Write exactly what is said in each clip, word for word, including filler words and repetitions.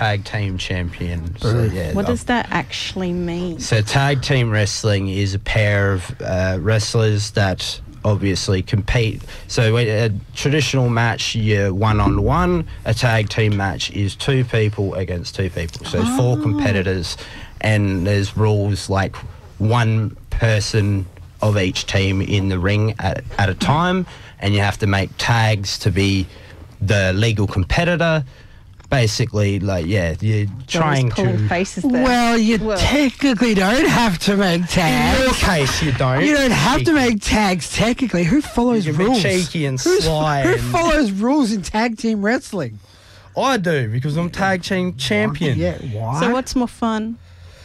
tag team champion. So, yeah, what does that actually mean? So tag team wrestling is a pair of uh, wrestlers that obviously compete. So a traditional match, you're one-on-one. A tag team match is two people against two people. So it's four competitors, and there's rules like one person of each team in the ring at, at a time, and you have to make tags to be the legal competitor. Basically, like, yeah, you're trying to... faces there. Well, you Well. technically don't have to make tags. In your case, you don't. You don't have to Cheeky. make tags technically. Who follows You can be rules? cheeky and Who's- sly Who and- follows rules in tag team wrestling? I do, because I'm tag team champion. Yeah, why? So what's more fun?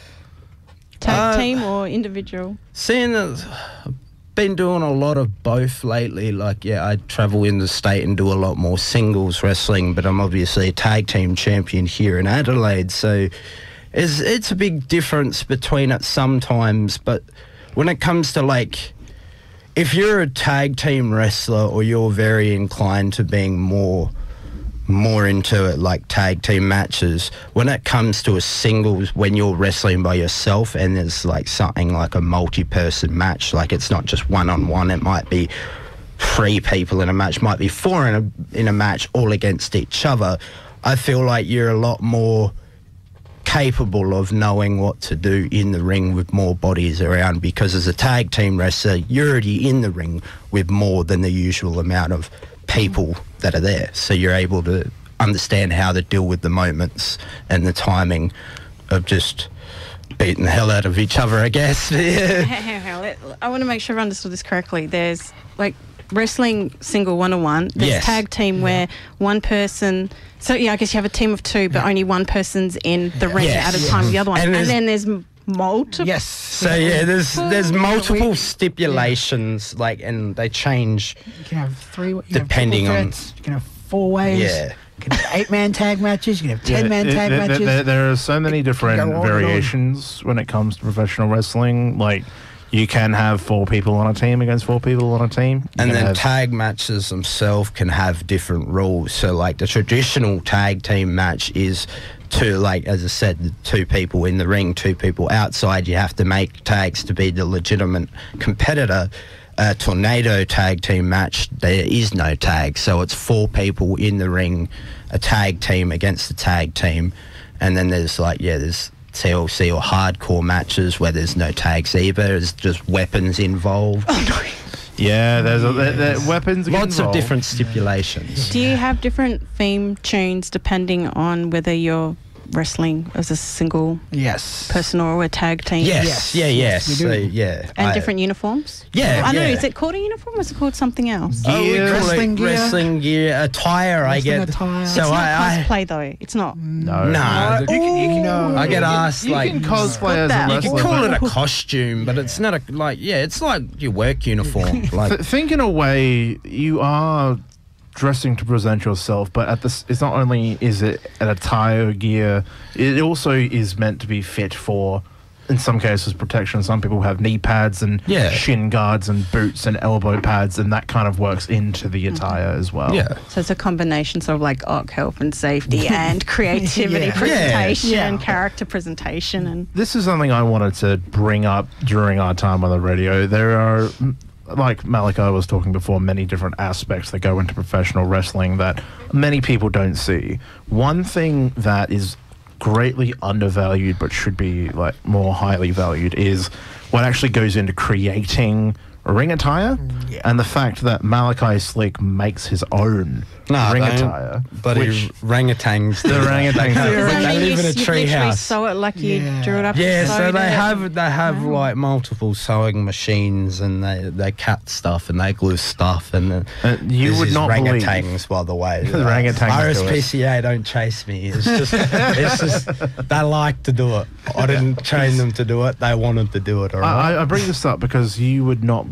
Tag Uh, team or individual? Seeing that I've been doing a lot of both lately, like, yeah, I travel in the state and do a lot more singles wrestling, but I'm obviously a tag team champion here in Adelaide, so it's, it's a big difference between it sometimes. But when it comes to, like, if you're a tag team wrestler or you're very inclined to being more more into it, like tag team matches, when it comes to a singles, when you're wrestling by yourself and there's like something like a multi-person match, like it's not just one-on-one, it might be three people in a match, might be four in a, in a match all against each other, I feel like you're a lot more capable of knowing what to do in the ring with more bodies around, because as a tag team wrestler, you're already in the ring with more than the usual amount of people that are there, so you're able to understand how to deal with the moments and the timing of just beating the hell out of each other, I guess. Yeah. Hang on, let- I want to make sure I understood this correctly. There's like wrestling single one-on-one. There's Yes. tag team where one person... So, yeah, I guess you have a team of two, but only one person's in the ring Yes. at a time with the other one. And And, there's- then there's m- multiple... Yes. So yeah, there's there's Yeah, multiple we- stipulations, like, and they change. You can have three. You Depending can have on- triple threats, you can have four ways. Yeah. You can have eight-man tag matches. You can have Yeah, ten-man it- tag there, matches. There, there are so many It can different go on and on. variations when it comes to professional wrestling. Like, you can have four people on a team against four people on a team. You And can then have- tag matches themselves can have different rules. So, like, the traditional tag team match is two, like, as I said, the two people in the ring, two people outside. You have to make tags to be the legitimate competitor. A tornado tag team match, there is no tag. So it's four people in the ring, a tag team against a tag team. And then there's, like, yeah, there's T L C or hardcore matches where there's no tags either. There's just weapons involved. yeah, there's a, there, there, weapons. Lots of involved. different stipulations. Do you have different theme tunes depending on whether you're wrestling as a single yes. person or a tag team? Yes, Yes, yeah, yes, yes. we So, do. yeah. And I- different uniforms? Yeah, I don't know, yeah. is it called a uniform or is it called something else? Oh, we Gear. call Wrestling it gear. wrestling gear, attire, Wrestling I get. attire. So It's I, not I, cosplay though. It's not. No. no, You the- can, you can, No. I get asked, you like, can cosplay as that. a You you wrestler. can call but- it a costume, but it's not a, like, yeah, it's like your work uniform. Like, Th- think in a way you are dressing to present yourself, but at this, it's not only is it an attire gear, it also is meant to be fit for, in some cases, protection. Some people have knee pads and Yeah. shin guards and boots and elbow pads, and that kind of works into the attire as well. yeah. So it's a combination sort of like arc health and safety and creativity Yeah. presentation, Yeah. character presentation, and This is something I wanted to bring up during our time on the radio. There are, like Malachi was talking before, many different aspects that go into professional wrestling that many people don't see. One thing that is greatly undervalued but should be like more highly valued is what actually goes into creating ring attire, Yeah. and the fact that Malachi Slick makes his own No, ring they ain't attire. bloody which- orangutans. The orangutans. They, have- Does that they mean live in you, a you tree literally house. sew it like you Yeah. drew it up. Yeah, and so sewed they it. have they have like multiple sewing machines, and they they cut stuff and they glue stuff, and uh, Uh, you this would is not believe. orangutans, by the way. The orangutans do it. R S P C A don't chase me. It's just it's just they like to do it. I didn't train them to do it. They wanted to do it. All right. I, I bring this up because you would not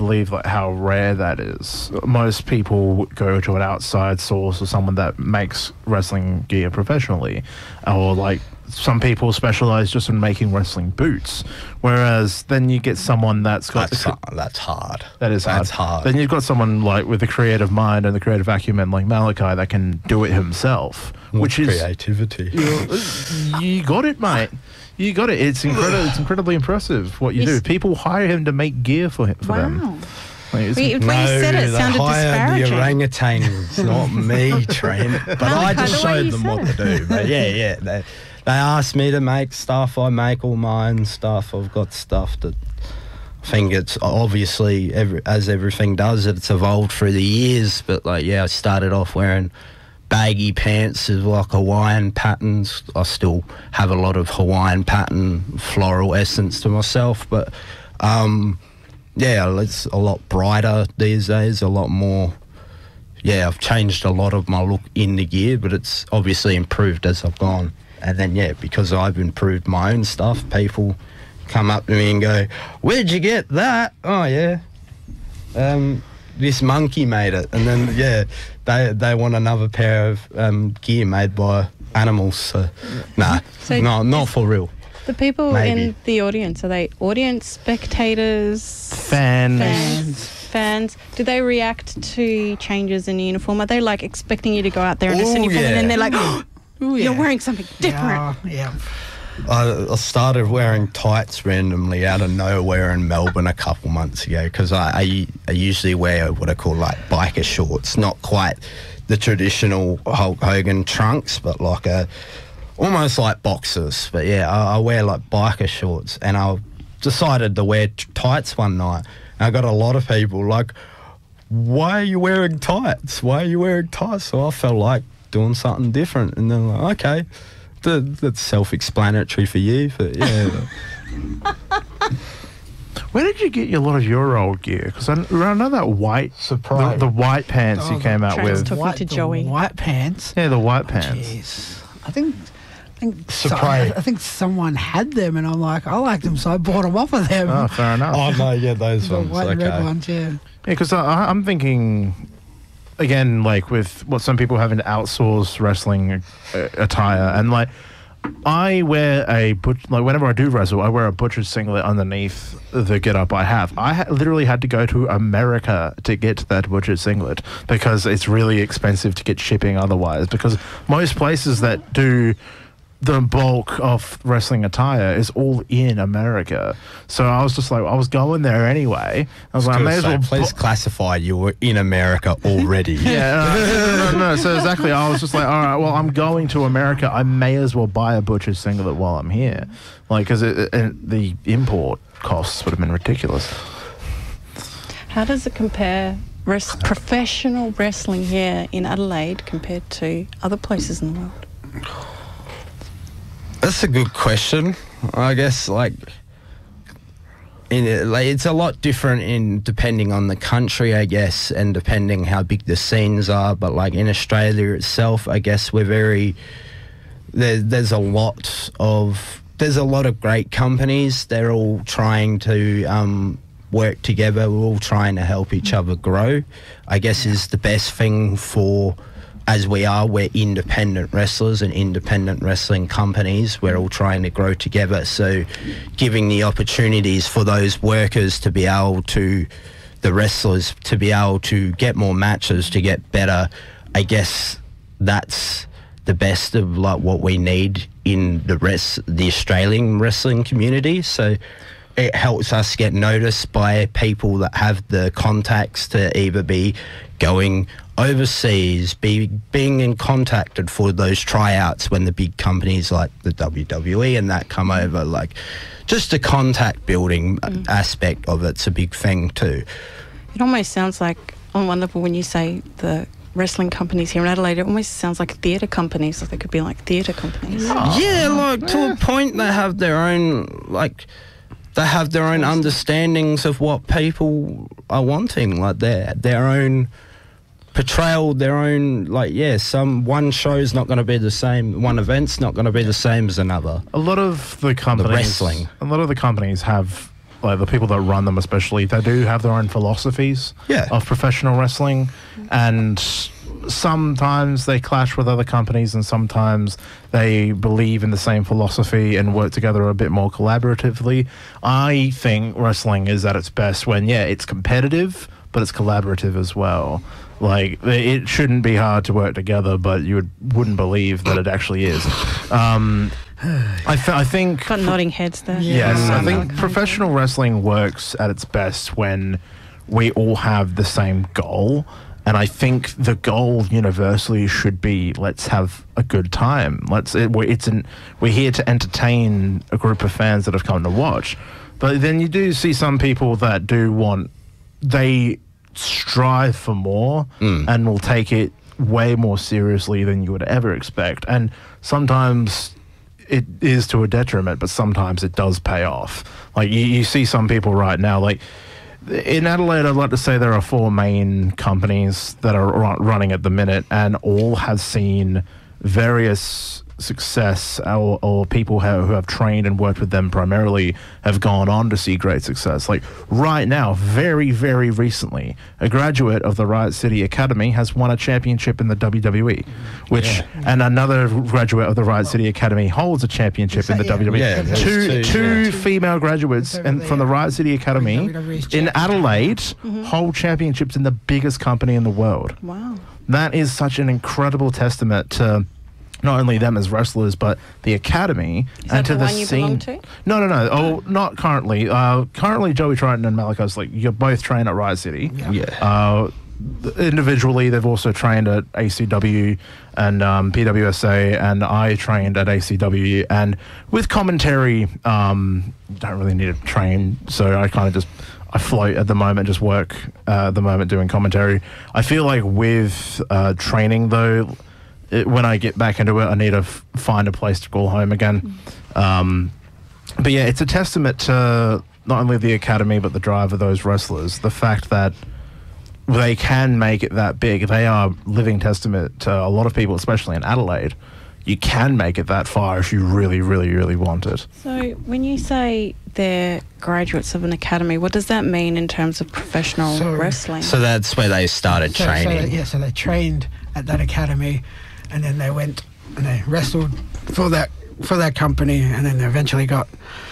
believe like how rare that is. Most people go to an outside source or someone that makes wrestling gear professionally, or like some people specialize just in making wrestling boots. Whereas then you get someone that's got That's, the, uh, that's hard. that is hard. That's hard. Then you've got someone like with the creative mind and the creative acumen like Malachi that can do it himself, which is creativity. you got it, mate. You got it. It's incredible. It's incredibly impressive what you Yes. do. People hire him to make gear for him, for Wow. them. Like, it's- We- when you said it, it they sounded hired the disparaging. orangutans, not me, Trent. But I Malachi, just the way showed you them said what it. to do. But yeah, yeah. They, they asked me to make stuff. I make all my own stuff. I've got stuff that I think it's obviously, every, as everything does, it's evolved through the years. But like, yeah, I started off wearing baggy pants with like Hawaiian patterns. I still have a lot of Hawaiian pattern floral essence to myself, but um, yeah, it's a lot brighter these days, a lot more. Yeah, I've changed a lot of my look in the gear, but it's obviously improved as I've gone. And then, yeah, because I've improved my own stuff, people come up to me and go, "Where'd you get that?" "Oh, yeah. Um, this monkey made it." And then, yeah, they they want another pair of um, gear made by animals. So, nah, So no, not is- for real. The people Maybe. in the audience, are they audience, spectators, Fans. fans? Fans. Do they react to changes in uniform? Are they like expecting you to go out there in a Oh, uniform and then yeah. they're like, oh, Ooh, you're yeah. wearing something different? Yeah, yeah. I, I started wearing tights randomly out of nowhere in Melbourne a couple months ago because I, I, I usually wear what I call like biker shorts, not quite the traditional Hulk Hogan trunks, but like a almost like boxers. But yeah, I, I wear like biker shorts, and I decided to wear t- tights one night. And I got a lot of people like, "Why are you wearing tights? Why are you wearing tights?" So I felt like doing something different, and then like, okay. That, that's self-explanatory for you, but yeah. Where did you get a lot of your old gear? Because I, I know that white, Surprise. the, the white pants you Oh, came out Trans with. talking White, to the Joey. white pants. Yeah, the white pants. Jeez. I think, I think, so, Surprise. I think someone had them, and I'm like, I like them, so I bought them off of them. Oh, fair enough. Oh no, yeah, those the ones. white and red Okay. ones, yeah. Yeah, because I'm thinking, again, like with what some people having to outsource wrestling uh, attire, and like I wear a butch, like whenever I do wrestle, I wear a butcher's singlet underneath the get up I have. I ha- literally had to go to America to get that butcher's singlet because it's really expensive to get shipping otherwise. Because most places that do the bulk of wrestling attire is all in America. So I was just like, I was going there anyway. I was like, I may as well. Please bu- classify you were in America already. Yeah, no, no, no. So exactly, I was just like, all right, well, I'm going to America. I may as well buy a butcher's singlet while I'm here, like, because it, it, the import costs would have been ridiculous. How does it compare, res- professional wrestling here in Adelaide compared to other places in the world? That's a good question. I guess like in it, like it's a lot different in depending on the country, I guess, and depending how big the scenes are. But like in Australia itself, I guess we're very there, there's a lot of there's a lot of great companies. They're all trying to um, work together. We're all trying to help each other grow. I guess is the best thing for. As we are, we're independent wrestlers and independent wrestling companies. We're all trying to grow together. So giving the opportunities for those workers to be able to, the wrestlers, to be able to get more matches, to get better, I guess that's the best of like what we need in the rest, the Australian wrestling community. So it helps us get noticed by people that have the contacts to either be going overseas, be being in contacted for those tryouts when the big companies like the W W E and that come over. Like, just the contact building Mm. aspect of it's a big thing too. It almost sounds like, on one level, when you say the wrestling companies here in Adelaide, it almost sounds like theatre companies. Like they could be like theatre companies. Yeah, like to a point they have their own, like, they have their own understandings of what people are wanting, like their their own portrayal, their own, like, yeah, some one show's not going to be the same, one event's not going to be the same as another. A lot of the companies, wrestling. a lot of the companies have like the people that run them especially, they do have their own philosophies Yeah. of professional wrestling, and sometimes they clash with other companies, and sometimes they believe in the same philosophy and work together a bit more collaboratively. I think wrestling is at its best when, yeah, it's competitive, but it's collaborative as well. Like, it shouldn't be hard to work together, but you would, wouldn't believe that it actually is. Um, I, th- I think... Got nodding heads there. Yes, Yeah. I think professional wrestling works at its best when we all have the same goal. And I think the goal universally should be, let's have a good time. Let's it, we're, it's an, we're here to entertain a group of fans that have come to watch. But then you do see some people that do want, they strive for more Mm. and will take it way more seriously than you would ever expect. And sometimes it is to a detriment, but sometimes it does pay off. Like you, you see some people right now, like in Adelaide, I'd like to say there are four main companies that are ru- running at the minute, and all have seen various success, or, or people have, who have trained and worked with them primarily have gone on to see great success. Like right now, very, very recently, a graduate of the Riot City Academy has won a championship in the W W E, which, Yeah. and another graduate of the Riot City Academy holds a championship in the Yeah. W W E. Yeah, there's two two, two yeah. female graduates Over in, there. from the Riot City Academy W W E's in champion. Adelaide hold championships in the biggest company in the world. Wow. That is such an incredible testament to not only them as wrestlers, but the academy Is and that to the the one you scene. belong to? No, no, no. Oh, not currently. Uh, currently, Joey Triton and Malachi Slick, you're both trained at Riot City. Yeah. Uh, th- individually, they've also trained at A C W and um, P W S A, and I trained at A C W. And with commentary, um, you don't really need to train, so I kind of just I float at the moment, just work uh, at the moment doing commentary. I feel like with uh, training though, it, when I get back into it, I need to f- find a place to call home again. Um, but yeah, it's a testament to not only the academy but the drive of those wrestlers. The fact that they can make it that big. They are living testament to a lot of people, especially in Adelaide. You can make it that far if you really, really, really want it. So when you say they're graduates of an academy, what does that mean in terms of professional So- wrestling? So that's where they started So, so training. they, yeah, so they trained at that academy, and then they went and they wrestled for that for that company, and then they eventually got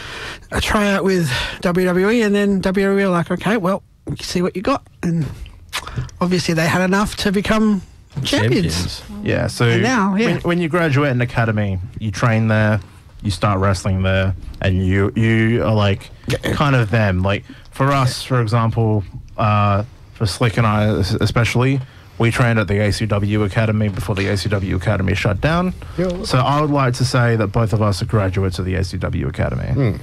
a tryout with W W E, and then W W E were like, okay, well, we can see what you got, and obviously they had enough to become champions. Yeah, so And now, yeah. when, when you graduate an academy, you train there, you start wrestling there, and you you are like kind of them. Like for us, for example, uh, for Slick and I es- especially, we trained at the A C W Academy before the A C W Academy shut down. Yeah. So I would like to say that both of us are graduates of the A C W Academy. Hmm.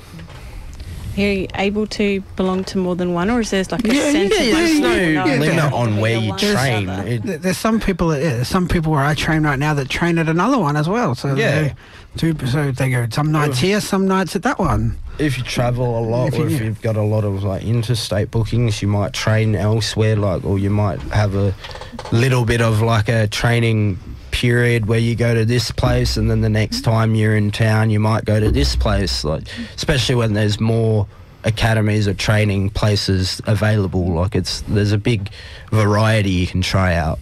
Are you able to belong to more than one, or is there like a Yeah, sense yeah, of yeah, like, yeah, no, yeah, no, yeah. Limit no, on no, where no, you one train. other? It- There- There's some people. That, yeah, there's some people where I train right now that train at another one as well. So Yeah. they, two, so they go some nights here, some nights at that one. If you travel a lot, If you- or if yeah. you've got a lot of like interstate bookings, you might train elsewhere, like, or you might have a little bit of like a training period where you go to this place, and then the next time you're in town, you might go to this place. Like, especially when there's more academies or training places available, like it's there's a big variety you can try out.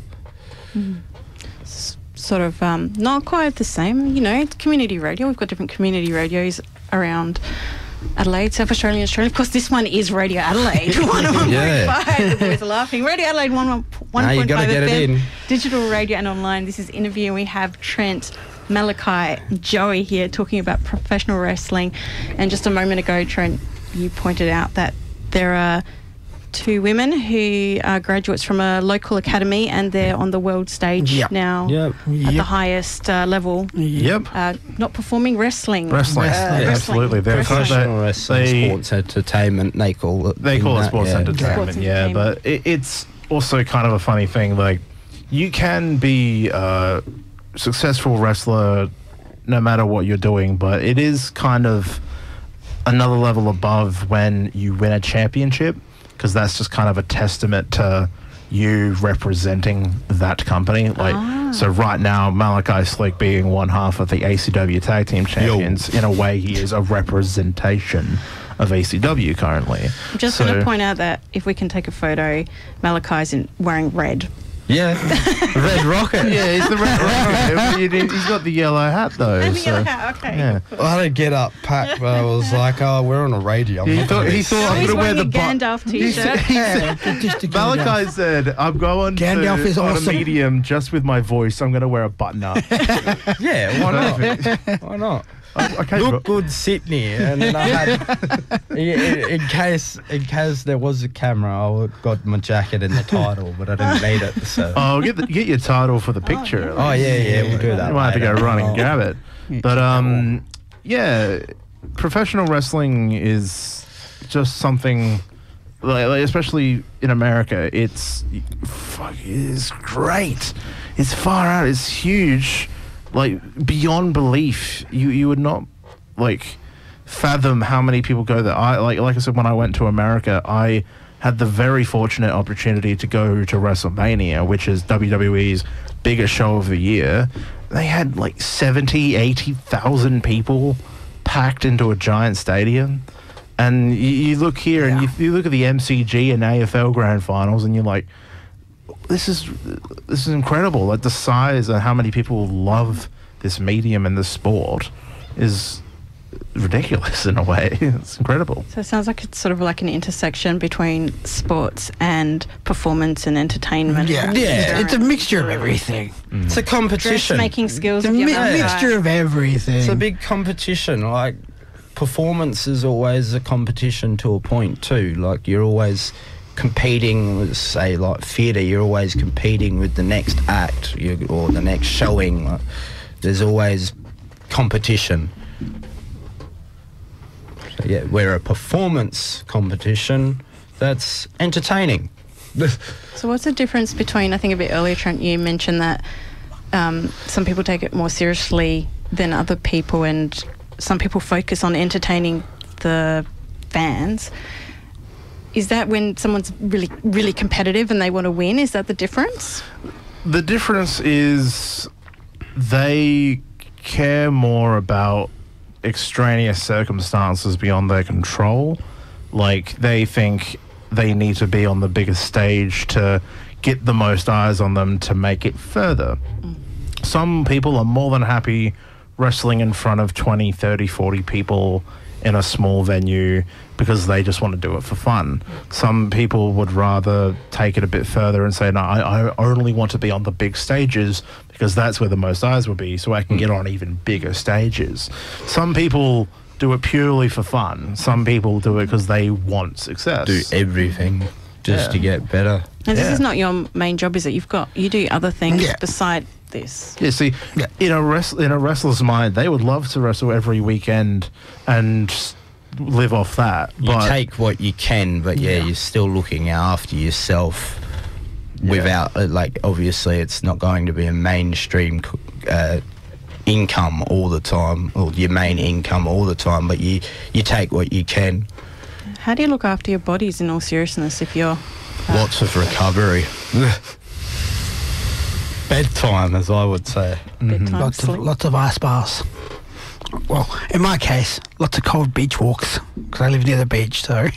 S- Sort of um, not quite the same, you know. It's community radio. We've got different community radios around Adelaide, South Australia, Australia. Of course, this one is Radio Adelaide. one oh one point five. The boys are laughing. Radio Adelaide one oh one Nah, you point gotta five get it F M. in. Digital radio and online. This is Interview, and we have Trent, Malachi, Joey here talking about professional wrestling. And just a moment ago, Trent, you pointed out that there are two women who are graduates from a local academy, and they're on the world stage Yep. now Yep. at the Yep. highest uh, level. Yep. Uh, not performing wrestling. Wrestling. Uh, Yeah, wrestling. absolutely. They're Wrestling. Professional wrestling, they- sports entertainment, they call it. They in call it that, sports yeah. entertainment, Sports yeah. entertainment. But it, it's also kind of a funny thing. Like, you can be a successful wrestler no matter what you're doing, but it is kind of another level above when you win a championship, because that's just kind of a testament to you representing that company. Like, Ah. so right now, Malachi Slick being one half of the A C W Tag Team Champions, in a way, he is a representation of E C W currently. I'm just So- going to point out that if we can take a photo, Malachi's in wearing red. Yeah, Red Rocket. Yeah, he's the red rocket. He's got the yellow hat though. And the so, yellow hat, okay. Yeah. Well, I didn't get up packed, but I was like, oh, we're on a radio. I'm He not thought gonna he be- thought Oh, I'm he's gonna wear wearing the a bu- Gandalf He t-shirt. said- he said- Just to Malachi said, "I'm going Gandalf to, is on awesome. a medium just with my voice. I'm going to wear a button up." Yeah, why not? Why not? I, I came Look good, Sydney, and then I had in, in case in case there was a camera, I would got my jacket in the title, but I didn't need it. So Oh, get the, get your title for the picture. oh yeah, yeah, we'll do that. You might have to go later. run and grab it. But um, yeah, professional wrestling is just something, like, like especially in America. It's fuck, it is great. It's far out. It's huge, like beyond belief. You you would not like fathom how many people go there. I like like I said, when I went to America, I had the very fortunate opportunity to go to WrestleMania, which is W W E's biggest show of the year. They had like seventy, eighty thousand people packed into a giant stadium. And you, you look here and you, you look at the M C G and A F L grand finals and you're like, this is this is incredible. Like the size and how many people love this medium and this sport is ridiculous in a way. It's incredible. So it sounds like it's sort of like an intersection between sports and performance and entertainment. Yeah, Yeah. It's a mixture of everything. It's a competition. Dressmaking skills. It's a of your mi- Malachi. mixture of everything. It's a big competition. Like performance is always a competition to a point too. Like you're always competing with, say, like theatre. You're always competing with the next act you, or the next showing. Like, there's always competition. So, yeah, we're a performance competition. That's entertaining. So what's the difference between, I think a bit earlier, Trent, you mentioned that um, some people take it more seriously than other people and some people focus on entertaining the fans. Is that when someone's really, really competitive and they want to win? Is that the difference? The difference is they care more about extraneous circumstances beyond their control. Like they think they need to be on the biggest stage to get the most eyes on them to make it further. Mm. Some people are more than happy wrestling in front of twenty, thirty, forty people in a small venue because they just want to do it for fun. Some people would rather take it a bit further and say, no, I, I only want to be on the big stages because that's where the most eyes will be, so I can get on even bigger stages. Some people do it purely for fun. Some people do it because they want success. Do everything just Yeah. to get better. And this Yeah. is not your main job, is it? You've got, you do other things Yeah. beside this. Yeah, see, Yeah. in a wrest- in a wrestler's mind, they would love to wrestle every weekend and s- live off that. You But take what you can, but yeah, Yeah. you're still looking after yourself. Without, uh, like, obviously, it's not going to be a mainstream co- uh, income all the time, or your main income all the time. But you you take what you can. How do you look after your bodies in all seriousness if you're... Lots of recovery. Bedtime, as I would say. Bedtime lots sleep? of lots of ice baths. Well, in my case, lots of cold beach walks because I live near the beach. So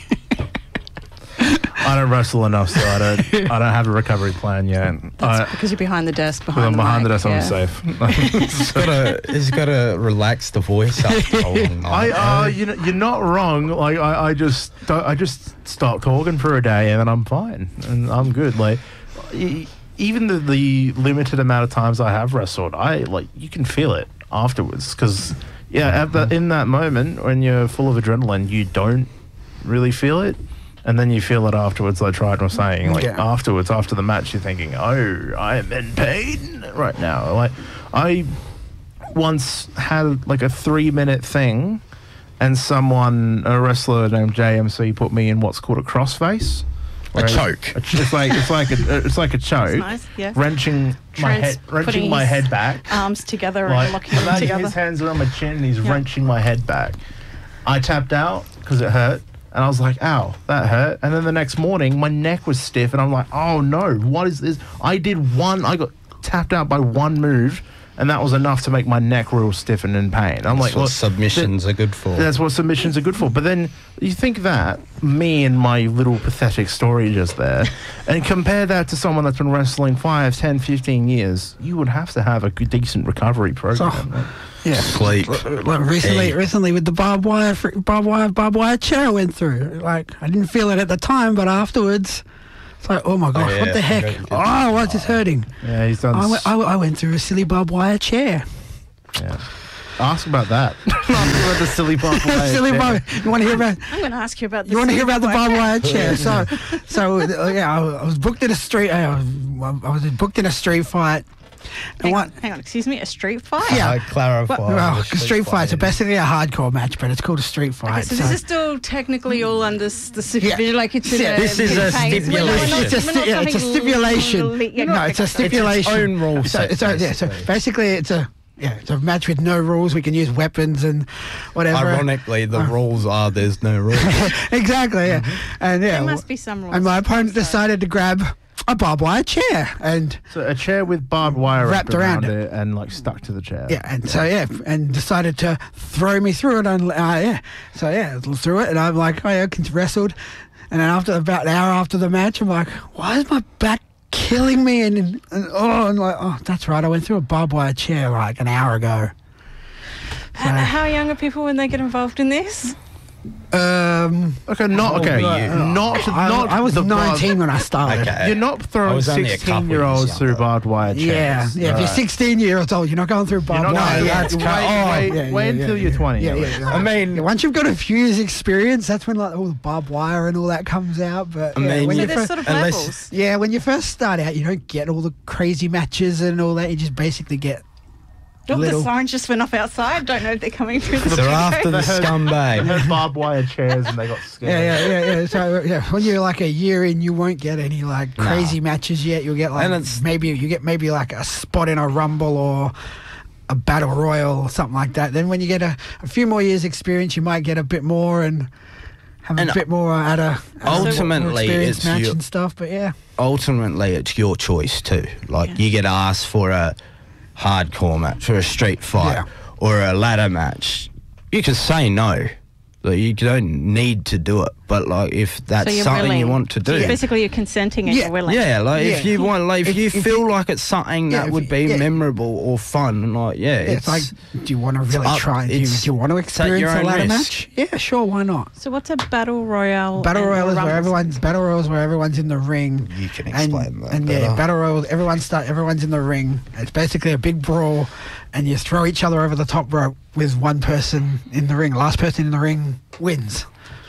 I don't wrestle enough, so I don't. I don't have a recovery plan yet. That's I, because you're behind the desk, Because behind I'm the behind the mic, desk, I'm yeah. safe. He's got to he's got to relax the voice after a long I, night. uh, you know, you're not wrong. Like I, I just, don't, I just stop talking for a day and then I'm fine and I'm good. Like, e- even the, the limited amount of times I have wrestled, I like you can feel it afterwards because yeah, at the, in that moment when you're full of adrenaline, you don't really feel it. And then you feel it afterwards, like Triton was saying. Like, Yeah. afterwards, after the match, you're thinking, oh, I am in pain right now. Like, I once had, like, a three-minute thing, and someone, a wrestler named J M C, put me in what's called a crossface. A Where choke. It's like, it's like a, it's like a choke. nice, yeah. Wrenching my Trent's head, wrenching putting my his head back. Arms together Like, and locking them imagine together. his hands are on my chin and he's Yeah. wrenching my head back. I tapped out because it hurt. And I was like, ow, that hurt. And then the next morning, my neck was stiff. And I'm like, oh, no, what is this? I did one, I got tapped out by one move. and that was enough to make my neck real stiff and in pain. I'm That's like, what well, submissions are good for. that's what submissions are good for. But then you think that, me and my little pathetic story just there, and compare that to someone that's been wrestling five, ten, fifteen years, you would have to have a good, decent recovery program. So- right? Yeah. Sleep. Like recently, Hey. recently with the barbed wire, fr- barbed wire, barbed wire chair I went through. Like I didn't feel it at the time, but afterwards, it's like, oh my gosh, yeah, what the I heck? bet you did. Oh, what's this hurting? Yeah, he's done. I s- went, I, I went through a silly barbed wire chair. yeah. Ask about that. Ask about the silly barbed wire silly chair. barbed. You want to hear about? I'm going to ask you about this. You want to hear about the barbed wire chair? chair? So, so uh, yeah, I, I was booked in a street. I was, I was booked in a street fight. And Hang what? on, hang on, excuse me, a street fight? Yeah. I clarify. Well, the street fights are fight. basically a hardcore match, but it's called a street Okay, fight. so this is still technically all under s- the supervision, like it's in Yeah, a this is a campaign. We're not- we're not- stipulation. It's a, we're not sti- yeah, it's a something stipulation. le- yeah, no, it's a okay. stipulation. own rule So, set, it's a, yeah, so basically. basically, it's a yeah, it's a match with no rules. We can use weapons and whatever. Ironically, the rules are there's no rules. exactly. Yeah, and yeah, There must be some rules. and my opponent So- decided to grab a barbed wire chair, and So a chair with barbed wire Wrapped wrapped around, around it and like stuck to the chair. yeah, and so yeah, and decided to throw me through it. And uh, yeah, so yeah, through it, and I'm like, oh yeah, I wrestled, and then after about an hour after the match, I'm like, why is my back killing me? And, and oh, and like, oh, that's right, I went through a barbed wire chair like an hour ago. H- How young are people when they get involved in this? Um, Okay, not okay. uh, you, not I, not I was the bar- nineteen when I started. Okay. You're not I throwing was only a couple sixteen-year-olds years through younger. barbed wire chairs. Yeah, yeah. If you're Right. sixteen years old, you're not going through You're barbed not wire. going- Yeah, wait, yeah, wait, yeah, wait yeah, until yeah, you're twenty. Yeah, yeah, yeah. I mean, Yeah, once you've got a few years experience, that's when like all the barbed wire and all that comes out. But I yeah, mean, when So you there's fir- sort of unless- levels. yeah, when you first start out, you don't get all the crazy matches and all that. You just basically get Oh, the little. sign just went off outside. Don't know if they're coming through the They're after the They scumbag. had barbed wire chairs and they got scared. Yeah, yeah, yeah, yeah. So yeah, when you're like a year in, you won't get any like Nah. crazy matches yet. You'll get like And it's- maybe you get maybe like a spot in a rumble or a battle royal or something like that. Then when you get a, a few more years experience, you might get a bit more and have And a bit more at a, at a more ultimately, experienced it's match your- and stuff. But yeah, Ultimately, it's your choice too. Like Yeah. you get asked for a hardcore match or a street fight Yeah. or a ladder match, you can say no. Like, you don't need to do it, but like if that's So you're something willing. you want to So do, you're basically you're consenting and Yeah. you're willing. yeah, like if Yeah. you want, like if, If- you if feel you- like it's something Yeah, that if would you- be yeah. memorable or fun, like yeah, it's, it's, like, do you want to really up- try? Do you, it's- do you want to it's at your experience a own ladder risk. match? Yeah, sure, why not? So what's a battle royale? Battle and royale is where rumble? everyone's battle royale is where everyone's in the ring. You can and, explain that And yeah, better. battle royale. Everyone start. Everyone's in the ring. It's basically a big brawl, and you throw each other over the top rope with one person in the ring. Last person in the ring wins.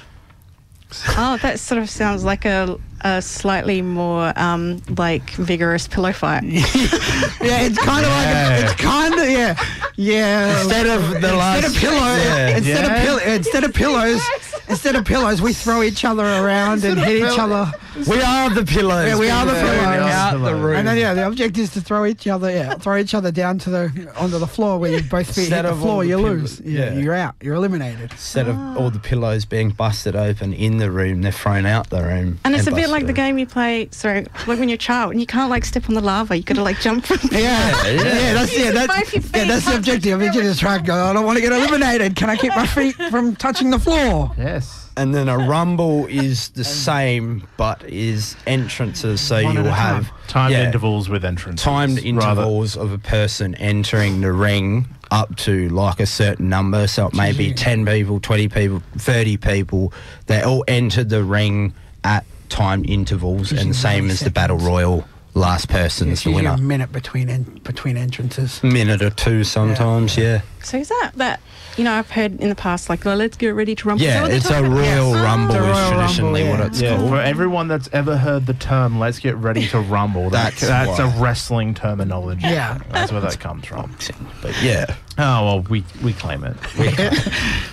Oh, that sort of sounds like a, a slightly more um, like vigorous pillow fight. Yeah, it's kind of like a, it's kind of yeah, yeah. Instead of the instead last of pillow, yeah. instead Yeah. of pill- instead of pillows, instead of pillows, we throw each other around and hit each other. we are the pillows. Yeah, we are the Thrown pillows. out the room. And then yeah, the object is to throw each other, yeah, throw each other down to the onto the floor where you both feet hit Instead the of all floor, the you pillow- lose. Yeah, yeah. you're out. You're eliminated. Instead of all the pillows being busted open in the room, they're thrown out the room. And it's a bit busted like the open. game you play, sorry, like when you're a child and you can't like step on the lava, you gotta like jump from Yeah, yeah, yeah. that's yeah, Use that's, both your yeah, feet, that's the touch objective. the You just try to go. I don't want to get eliminated. Can I keep my feet from touching the floor? Yes. And then a rumble is the same, but is entrances, so One you'll at a have Timed yeah, intervals with entrances. timed rather- intervals of a person entering the ring up to like a certain number. So it may be Yeah. ten people, twenty people, thirty people. They all enter the ring at timed intervals, Usually and same ninety as the battle seconds. royal. Last person It's is the usually winner. a minute between en- between entrances. Minute or two sometimes, yeah. So is that that you know I've heard in the past like, well, let's get ready to rumble. Is that Yeah, what they're it's a talking about? royal Yes. rumble Oh. The is Royal traditionally Rumble, what yeah. it's Yeah, called. for everyone that's ever heard the term "let's get ready to rumble," that, That's that's a why. wrestling terminology. Yeah. That's where that comes from. But yeah, Oh well, we we claim it.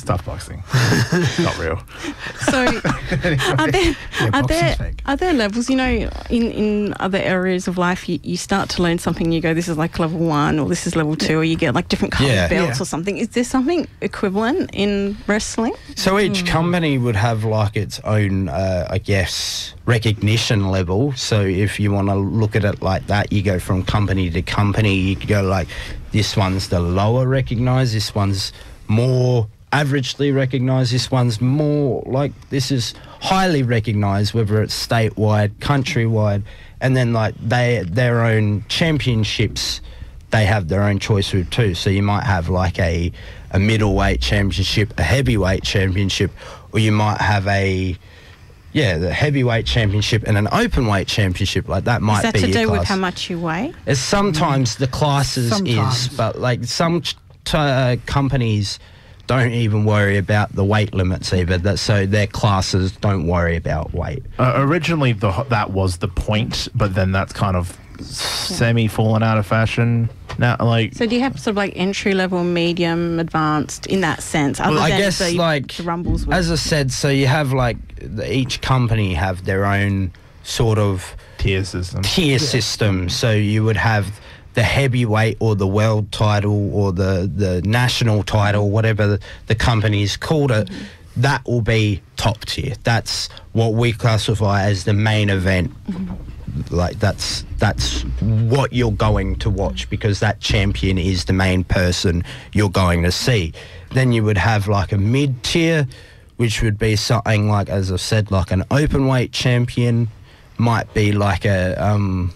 It's tough boxing. Not real. So, are there Yeah, are boxing's there fake. are there levels? You know, in, in other areas of life, you, you start to learn something. You go, this is like level one, or this is level two, or you get like different coloured Yeah. belts Yeah. or something. Is there something equivalent in wrestling? So each company would have like its own, uh, I guess, recognition level. So if you want to look at it like that, you go from company to company. You could go like, this one's the lower recognised, this one's more averagely recognised, this one's more like, this is highly recognised, whether it's statewide, countrywide, and then like they their own championships, they have their own choice with too. So you might have like a, a middleweight championship, a heavyweight championship, or you might have a, yeah, the heavyweight championship and an open weight championship. Like that might Is that be to your do with class. how much you weigh? It's sometimes the classes Sometimes. is, but like some ch- t- uh, companies don't even worry about the weight limits either. That so their classes don't worry about weight. Uh, originally, the that was the point, but then that's kind of semi fallen out of fashion now. Like, So do you have sort of like entry level, medium, advanced in that sense? Other Well, I than guess the, like the rumbles. With as I said, so you have like the, each company have their own sort of tier system. tier system. So you would have the heavyweight or the world title or the, the national title, whatever the, the company's called it, that will be top tier. That's what we classify as the main event. Like that's that's what you're going to watch because that champion is the main person you're going to see. Then you would have like a mid tier, which would be something like, as I said, like an open weight champion, might be like a um,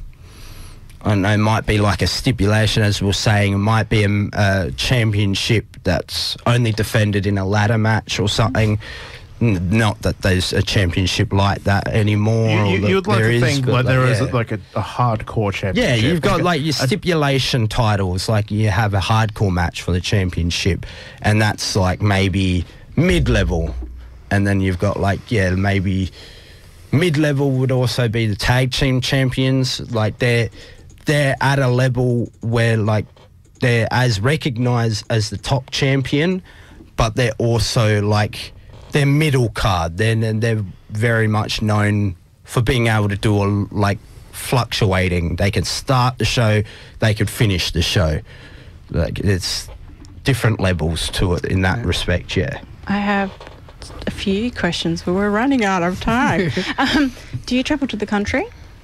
I don't know, might be like a stipulation, as we were saying. It might be a, a championship that's only defended in a ladder match or something. N- Not that there's a championship like that anymore. You, or you, that you would like there to is, think but like there is yeah. like a, a hardcore Yeah, championship. you've got like your a- stipulation titles, like you have a hardcore match for the championship, and that's like maybe mid-level, and then you've got like, yeah, maybe mid-level would also be the tag team champions. Like they're they're at a level where like they're as recognised as the top champion, but they're also like they're middle card. Then and they're very much known for being able to do a like fluctuating. They can start the show, they could finish the show. Like it's different levels to it in that respect. Yeah. I have a few questions, but we're running out of time. um, do you travel to the country?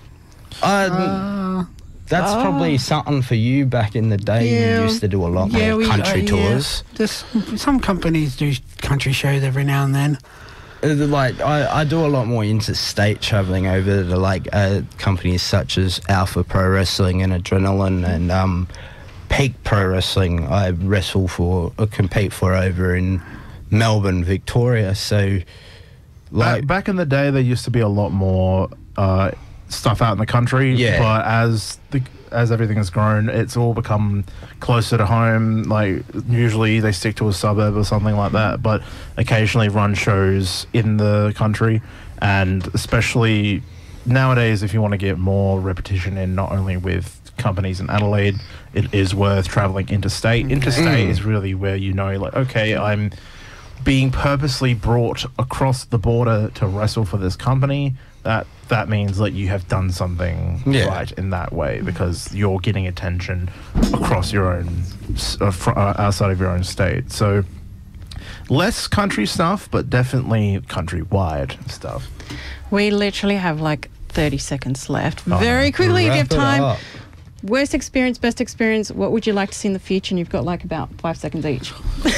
Uh, that's oh. probably something for you back in the day. Yeah, You used to do a lot more we- country uh, yeah. tours. There's some companies do country shows every now and then. Uh, Like I, I do a lot more interstate traveling over to like uh, companies such as Alpha Pro Wrestling and Adrenaline and um, Peak Pro Wrestling. I wrestle for, or compete for over in Melbourne, Victoria. So, Back, like, back in the day, there used to be a lot more uh, stuff out in the country. Yeah. But as the as everything has grown, it's all become closer to home. Like usually they stick to a suburb or something like that, but occasionally run shows in the country, and especially nowadays, if you want to get more repetition in, not only with companies in Adelaide, it is worth traveling interstate. Interstate is really where you know, like, okay, I'm being purposely brought across the border to wrestle for this company. That that means that you have done something Yeah. right in that way, because you're getting attention across your own s- uh, fr- uh, outside of your own state. So less country stuff, but definitely countrywide stuff. We literally have like thirty seconds left. Oh, Very quickly, if you have Wrap it time. up. Worst experience, best experience. What would you like to see in the future? And you've got like about five seconds each.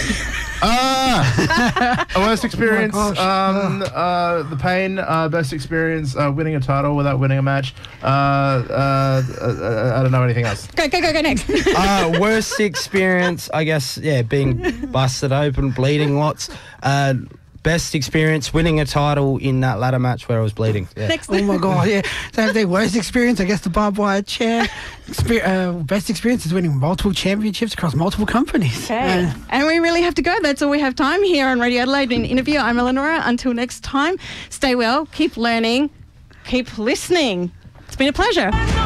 Ah, a worst experience. gosh. um, uh, the pain. Uh, best experience. Uh, winning a title without winning a match. Uh, uh, uh, I don't know anything else. Go, go, go, go next. uh, worst experience, I guess, yeah, being busted open, bleeding lots. Uh, best experience, winning a title in that ladder match where I was bleeding. Yeah. Next. Oh my god, yeah. So the worst experience, I guess, the barbed wire chair. Exper- uh, best experience is winning multiple championships across multiple companies. Okay. Uh, And we really have to go. That's all we have time here on Radio Adelaide in Interview. I'm Eleonora. Until next time, stay well, keep learning, keep listening. It's been a pleasure.